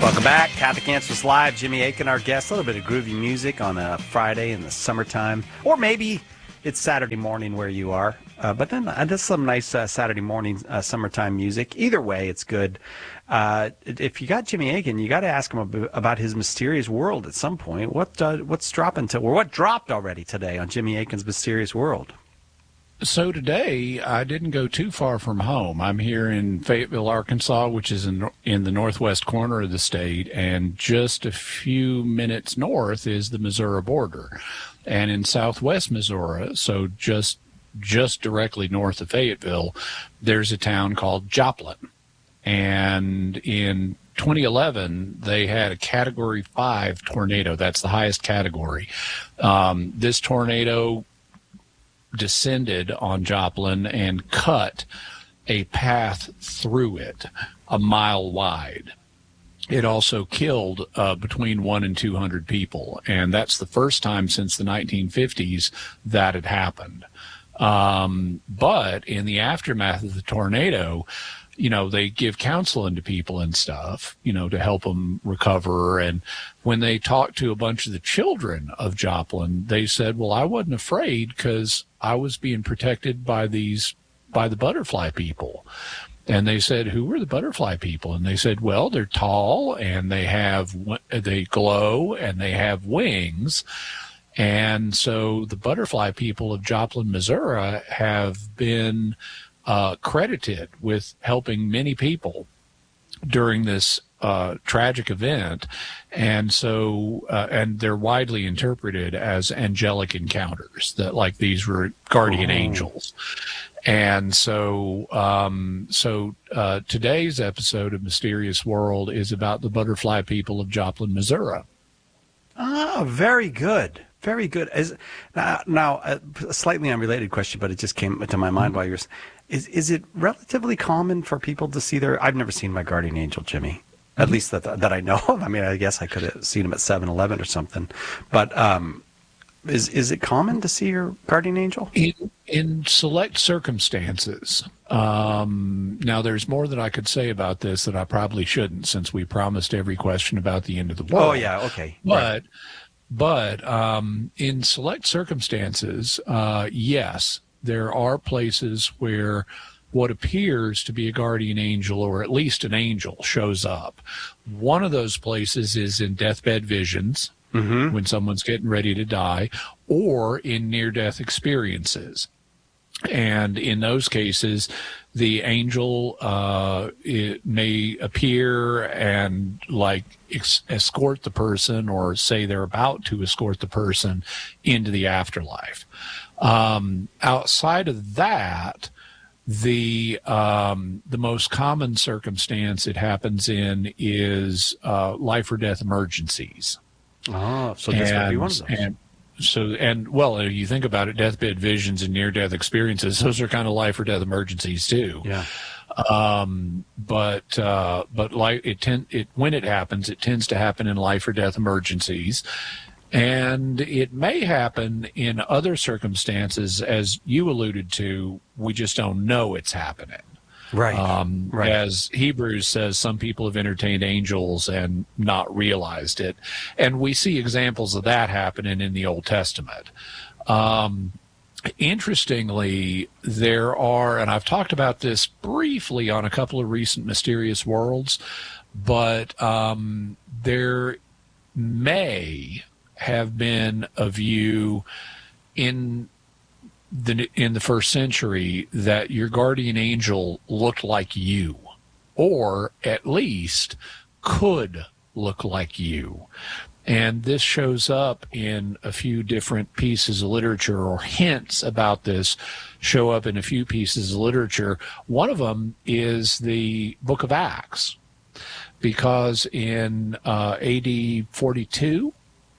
Welcome back. Catholic Answers Live. Jimmy Akin, our guest. A little bit of groovy music on a Friday in the summertime. Or maybe it's Saturday morning where you are. But then just some nice Saturday morning summertime music. Either way, it's good. If you got Jimmy Akin, you got to ask him about his mysterious world at some point. What's dropping or what dropped already today on Jimmy Akin's Mysterious World? So today, I didn't go too far from home. I'm here in Fayetteville, Arkansas, which is in the northwest corner of the state, and just a few minutes north is the Missouri border. And in southwest Missouri, so just directly north of Fayetteville, there's a town called Joplin. And in 2011, they had a Category 5 tornado. That's the highest category. This tornado descended on Joplin and cut a path through it a mile wide. It also killed between 100 and 200 people, and that's the first time since the 1950s that had happened. But in the aftermath of the tornado, they give counseling to people and stuff, to help them recover. And when they talked to a bunch of the children of Joplin, they said, well, I wasn't afraid because I was being protected by the butterfly people. And they said, who were the butterfly people? And they said, well, they're tall and they glow and they have wings. And so the butterfly people of Joplin, Missouri have been credited with helping many people during this tragic event, and so and they're widely interpreted as angelic encounters, that like these were guardian angels. And so today's episode of Mysterious World is about the butterfly people of Joplin, Missouri. Oh, very good. Very good. Now, a slightly unrelated question, but it just came to my mind while you're. Is it relatively common for people to see I've never seen my guardian angel, Jimmy, at least that I know of. I mean, I guess I could have seen him at 7-Eleven or something. But is it common to see your guardian angel? In select circumstances. Now, there's more that I could say about this that I probably shouldn't, since we promised every question about the end of the world. Oh, yeah, okay. But in select circumstances, yes, there are places where what appears to be a guardian angel, or at least an angel, shows up. One of those places is in deathbed visions, when someone's getting ready to die, or in near-death experiences. And in those cases, the angel it may appear and escort the person, or say they're about to escort the person into the afterlife. Outside of that, the most common circumstance it happens in is life or death emergencies. Oh, so this might be one of those. Well, if you think about it, deathbed visions and near-death experiences, those are kind of life or death emergencies too. Yeah. But when it happens, it tends to happen in life or death emergencies, and it may happen in other circumstances, as you alluded to. We just don't know it's happening. Right. Right. As Hebrews says, some people have entertained angels and not realized it. And we see examples of that happening in the Old Testament. Interestingly, there are, and I've talked about this briefly on a couple of recent Mysterious Worlds, but there may have been a view in the first century that your guardian angel looked like you, or at least could look like you. And this shows up in a few different pieces of literature, or hints about this show up in a few pieces of literature. One of them is the Book of Acts, because in AD 42,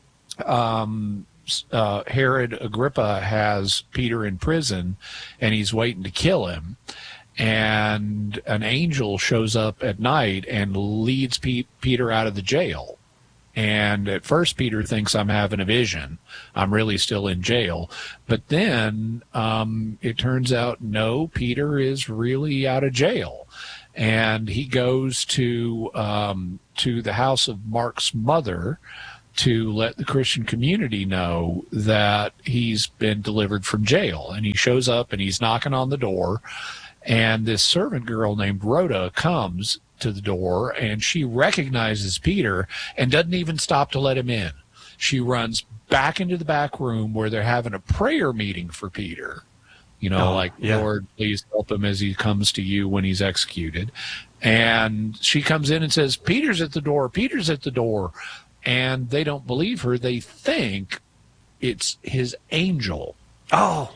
Herod Agrippa has Peter in prison, and he's waiting to kill him. And an angel shows up at night and leads Peter out of the jail. And at first, Peter thinks, I'm having a vision. I'm really still in jail. But then it turns out, no, Peter is really out of jail. and he goes to the house of Mark's mother to let the Christian community know that he's been delivered from jail. And he shows up and he's knocking on the door, and this servant girl named Rhoda comes to the door, and she recognizes Peter and doesn't even stop to let him in. She runs back into the back room where they're having a prayer meeting for Peter. Lord, please help him as he comes to you when he's executed. And she comes in and says, Peter's at the door, Peter's at the door. And they don't believe her. They think it's his angel. Oh.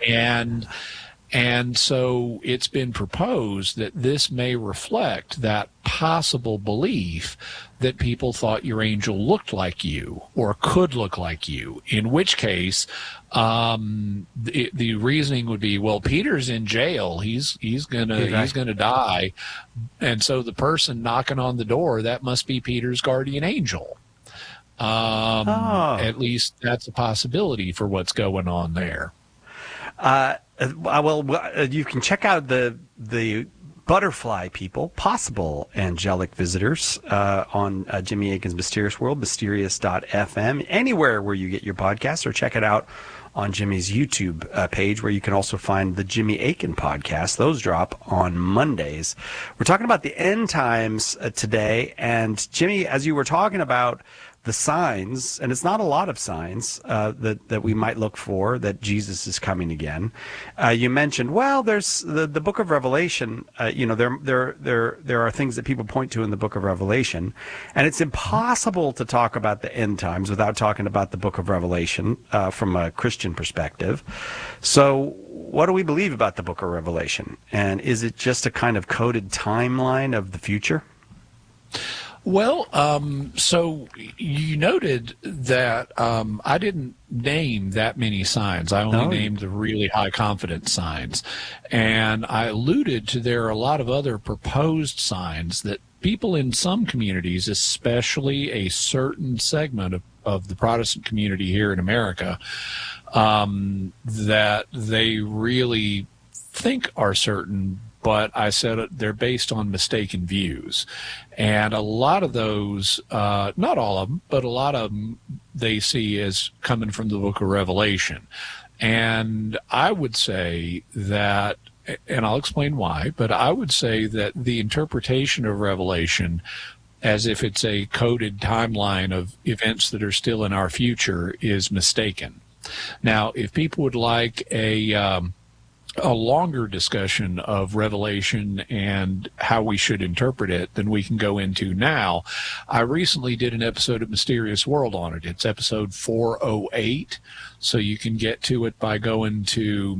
And so it's been proposed that this may reflect that possible belief that people thought your angel looked like you or could look like you, in which case the reasoning would be, well, Peter's in jail. He's gonna die. And so the person knocking on the door, that must be Peter's guardian angel. At least that's a possibility for what's going on there. You can check out the butterfly people, possible angelic visitors, on Jimmy Akin's Mysterious World, mysterious.fm, anywhere where you get your podcasts, or check it out on Jimmy's YouTube page, where you can also find the Jimmy Akin podcast. Those drop on Mondays. We're talking about the end times today, and Jimmy, as you were talking about the signs, and it's not a lot of signs that we might look for that Jesus is coming again. You mentioned, well, there's the Book of Revelation. There are things that people point to in the Book of Revelation, and it's impossible to talk about the end times without talking about the Book of Revelation from a Christian perspective. So, what do we believe about the Book of Revelation, and is it just a kind of coded timeline of the future? Well, so you noted that I didn't name that many signs. I only named the really high confidence signs. And I alluded to there are a lot of other proposed signs that people in some communities, especially a certain segment of the Protestant community here in America, that they really think are certain, but I said they're based on mistaken views. And a lot of those, not all of them, but a lot of them they see as coming from the Book of Revelation. And I would say that, and I'll explain why, but I would say that the interpretation of Revelation as if it's a coded timeline of events that are still in our future is mistaken. Now, if people would like a longer discussion of Revelation and how we should interpret it than we can go into now, I recently did an episode of Mysterious World on it. It's episode 408, so you can get to it by going to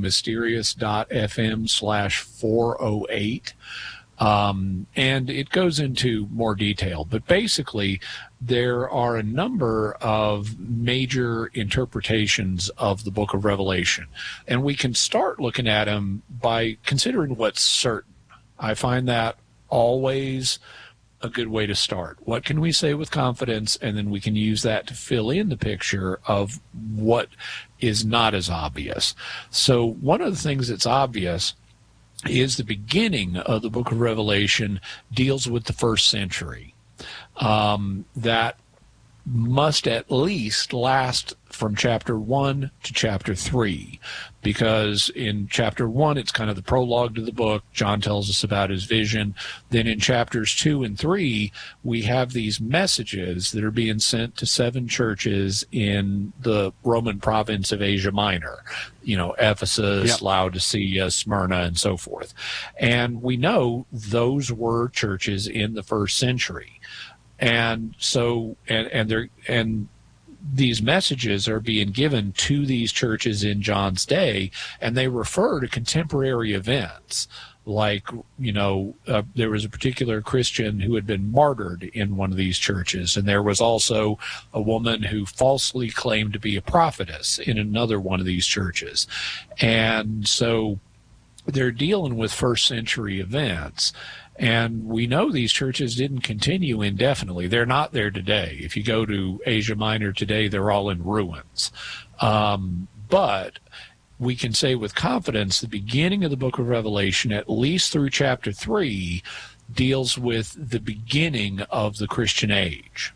mysterious.fm/408. And it goes into more detail, but basically there are a number of major interpretations of the Book of Revelation, and we can start looking at them by considering what's certain. I find that always a good way to start. What can we say with confidence? And then we can use that to fill in the picture of what is not as obvious. So one of the things that's obvious is the beginning of the Book of Revelation deals with the first century. That must at least last from chapter 1 to chapter 3, because in chapter 1 it's kind of the prologue to the book. John tells us about his vision. Then in chapters 2 and 3 we have these messages that are being sent to 7 churches in the Roman province of Asia Minor, Ephesus, Laodicea, Smyrna, and so forth. And we know those were churches in the first century. And so, and these messages are being given to these churches in John's day, and they refer to contemporary events. Like, there was a particular Christian who had been martyred in one of these churches, and there was also a woman who falsely claimed to be a prophetess in another one of these churches. And so they're dealing with first century events. And we know these churches didn't continue indefinitely. They're not there today. If you go to Asia Minor today, they're all in ruins. But we can say with confidence the beginning of the Book of Revelation, at least through chapter 3, deals with the beginning of the Christian age.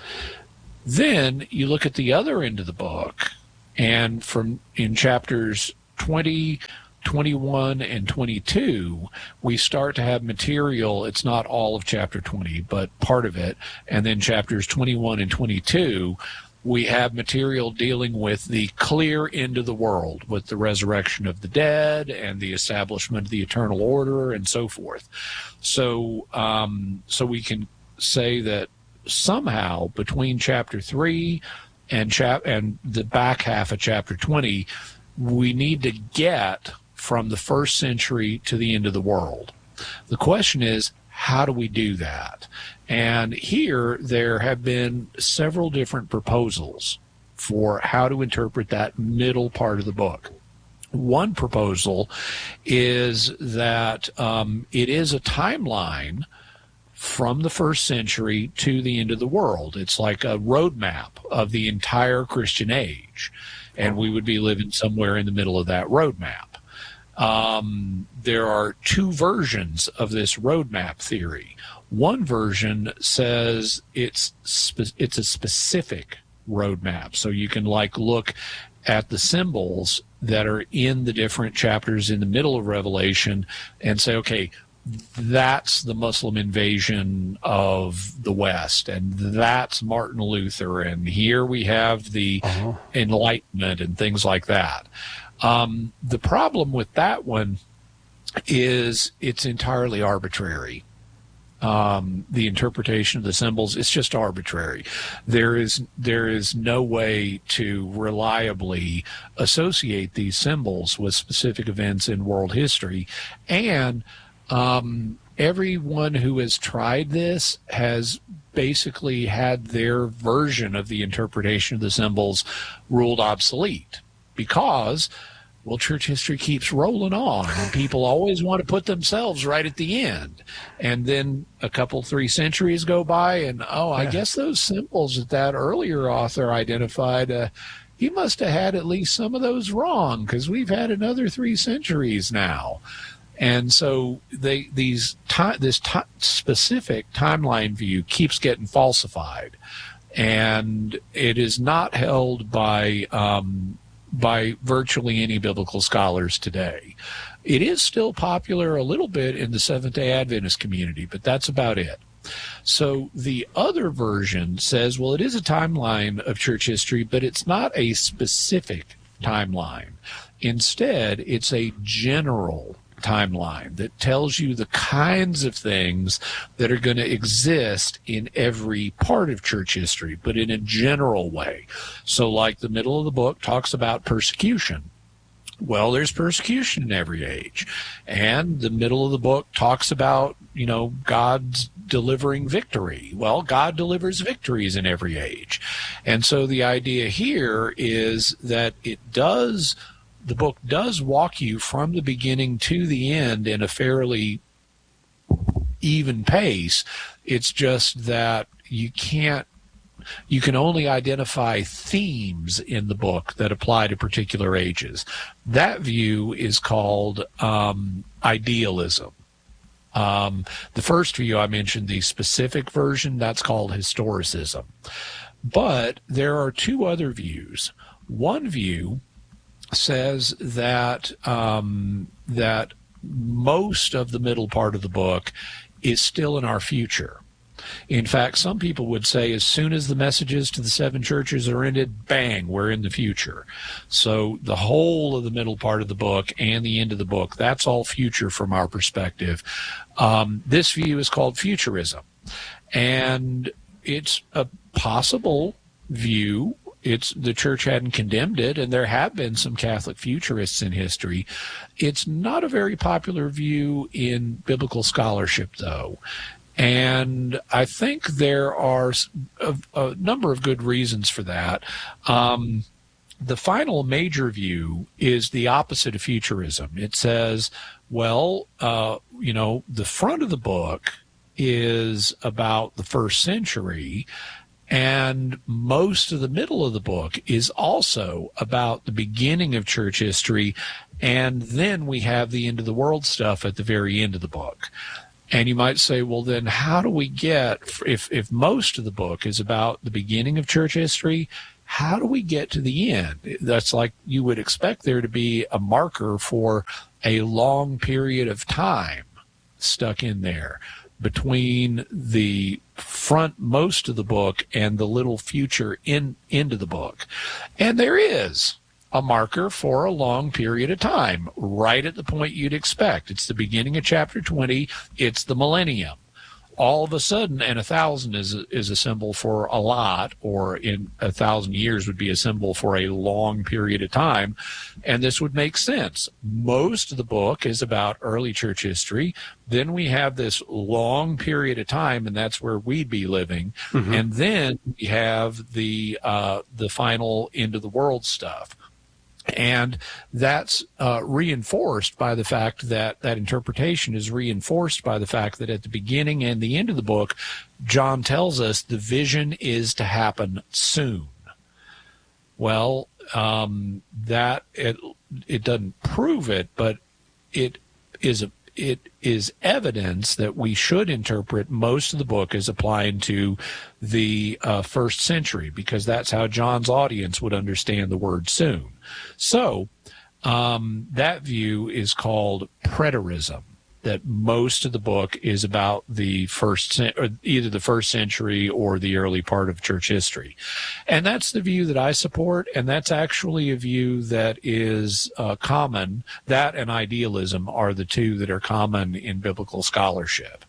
Then you look at the other end of the book, and in chapters 20, 21, and 22, we start to have material. It's not all of chapter 20, but part of it. And then chapters 21 and 22, we have material dealing with the clear end of the world, with the resurrection of the dead and the establishment of the eternal order and so forth. So we can say that somehow between chapter 3 and the back half of chapter 20, we need to get from the first century to the end of the world. The question is, how do we do that? And here there have been several different proposals for how to interpret that middle part of the book. One proposal is that it is a timeline from the first century to the end of the world. It's like a roadmap of the entire Christian age, and we would be living somewhere in the middle of that roadmap. There are two versions of this roadmap theory. One version says it's a specific roadmap, so you can look at the symbols that are in the different chapters in the middle of Revelation and say, okay, that's the Muslim invasion of the West, and that's Martin Luther, and here we have the Enlightenment and things like that. The problem with that one is it's entirely arbitrary. The interpretation of the symbols, it's just arbitrary. There is no way to reliably associate these symbols with specific events in world history. And everyone who has tried this has basically had their version of the interpretation of the symbols ruled obsolete because, well, church history keeps rolling on, and people always want to put themselves right at the end. And then a couple, 3 centuries go by, and, I guess those symbols that earlier author identified, he must have had at least some of those wrong, because we've had another 3 centuries now. And so this specific timeline view keeps getting falsified, and it is not held by virtually any biblical scholars today. It is still popular a little bit in the Seventh-day Adventist community, but that's about it. So the other version says, well, it is a timeline of church history, but it's not a specific timeline. Instead, it's a general timeline that tells you the kinds of things that are going to exist in every part of church history, but in a general way. So like the middle of the book talks about persecution. Well, there's persecution in every age. And the middle of the book talks about, God's delivering victory. Well, God delivers victories in every age. And so the idea here is that the book does walk you from the beginning to the end in a fairly even pace. It's just that you can only identify themes in the book that apply to particular ages. That view is called idealism. The first view I mentioned, the specific version, that's called historicism. But there are 2 other views. One view says that that most of the middle part of the book is still in our future. In fact, some people would say as soon as the messages to the 7 churches are ended, bang, we're in the future. So the whole of the middle part of the book and the end of the book, that's all future from our perspective. This view is called futurism, and it's a possible view. The church hadn't condemned it, and there have been some Catholic futurists in history. It's not a very popular view in biblical scholarship, though. And I think there are a number of good reasons for that. The final major view is the opposite of futurism. It says, well, the front of the book is about the first century, and most of the middle of the book is also about the beginning of church history, and then we have the end of the world stuff at the very end of the book. And you might say, well, then how do we get, if most of the book is about the beginning of church history, how do we get to the end? That's like you would expect there to be a marker for a long period of time stuck in there between the front most of the book and the little future into the book. And there is a marker for a long period of time, right at the point you'd expect. It's the beginning of chapter 20. It's the millennium. All of a sudden, and 1,000 is a symbol for a lot, or in 1,000 years would be a symbol for a long period of time, and this would make sense. Most of the book is about early church history. Then we have this long period of time, and that's where we'd be living. Mm-hmm. And then we have the final end of the world stuff. And that's reinforced by the fact that interpretation is reinforced by the fact that at the beginning and the end of the book, John tells us the vision is to happen soon. Well, that it doesn't prove it, but it is evidence that we should interpret most of the book as applying to the first century, because that's how John's audience would understand the word soon. So that view is called preterism, that most of the book is about the either the first century or the early part of church history. And that's the view that I support, and that's actually a view that is common. That and idealism are the two that are common in biblical scholarship.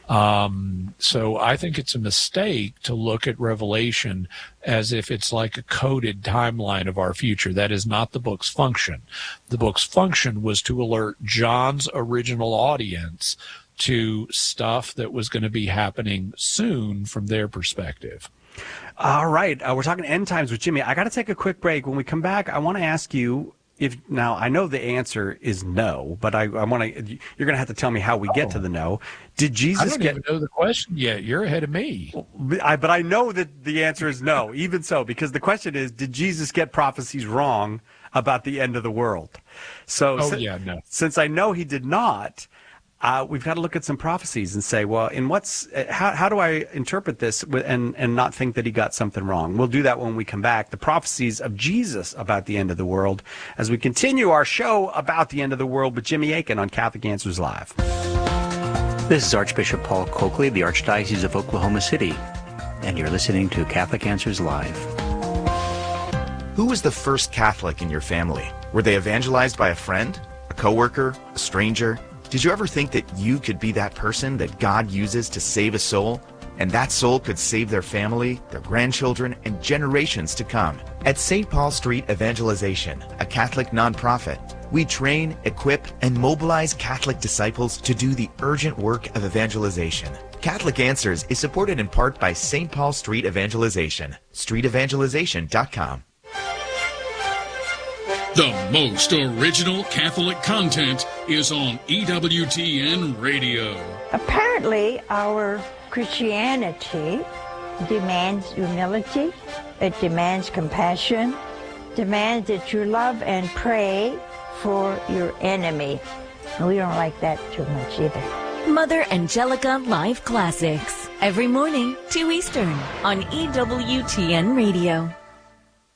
So I think it's a mistake to look at Revelation as if it's like a coded timeline of our future. That is not the book's function. The book's function was to alert John's original audience to stuff that was going to be happening soon from their perspective. All right. We're talking end times with Jimmy. I got to take a quick break. When we come back, I want to ask you, now I know the answer is no, but I want to. You're going to have to tell me how we get to the no. Did Jesus I don't even know the question yet. You're ahead of me. But I know that the answer is no. Even so, because the question is, did Jesus get prophecies wrong about the end of the world? So, no. Since I know he did not, we've got to look at some prophecies and say, well, how do I interpret this and not think that he got something wrong? We'll do that when we come back. The prophecies of Jesus about the end of the world, as we continue our show about the end of the world with Jimmy Akin on Catholic Answers Live. This is Archbishop Paul Coakley of the Archdiocese of Oklahoma City, and you're listening to Catholic Answers Live. Who was the first Catholic in your family? Were they evangelized by a friend, a coworker, a stranger? Did you ever think that you could be that person that God uses to save a soul? And that soul could save their family, their grandchildren, and generations to come. At St. Paul Street Evangelization, a Catholic nonprofit, we train, equip, and mobilize Catholic disciples to do the urgent work of evangelization. Catholic Answers is supported in part by St. Paul Street Evangelization, streetevangelization.com. The most original Catholic content is on EWTN Radio. Apparently, our Christianity demands humility, it demands compassion, demands that you love and pray for your enemy. And we don't like that too much either. Mother Angelica Live Classics, every morning, 2 Eastern, on EWTN Radio.